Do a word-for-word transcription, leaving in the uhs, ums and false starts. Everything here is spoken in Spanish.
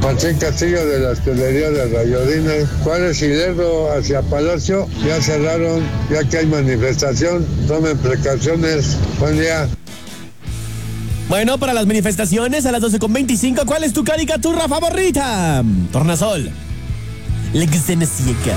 Martín Castillo de la Hostelería de Rayodina. Juárez y Lerdo hacia Palacio ya cerraron, ya que hay manifestación. Tomen precauciones. Buen día. Bueno, para las manifestaciones a las doce con veinticinco, ¿cuál es tu caricatura favorita? Tornasol. La que se me ciega.